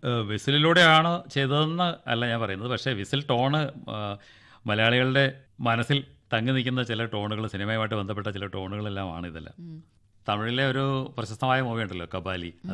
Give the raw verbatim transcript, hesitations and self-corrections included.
വിസിലിലൂടെയാണ് ചെയ്തതെന്ന് അല്ല ഞാൻ പറയുന്നത്. പക്ഷേ വിസിൽ ടോണ് മലയാളികളുടെ മനസ്സിൽ തങ്ങി നിൽക്കുന്ന ചില ടോണുകൾ, സിനിമയുമായിട്ട് ബന്ധപ്പെട്ട ചില ടോണുകളെല്ലാമാണ് ഇതെല്ലാം. തമിഴിലെ ഒരു പ്രശസ്തമായ മൂവി ഉണ്ടല്ലോ കബാലി,